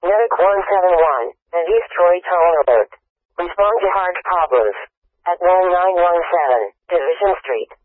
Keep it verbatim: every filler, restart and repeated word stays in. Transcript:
Medic one seven one, and East Troy Tone Alert. Respond to hard problems at nine nine one seven, Division Street.